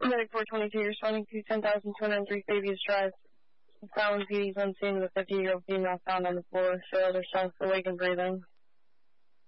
Medic 422, responding to 10,203 Fabius Drive. Fallon PD's on scene with a 50-year-old female found on the floor. Still other self awake and breathing.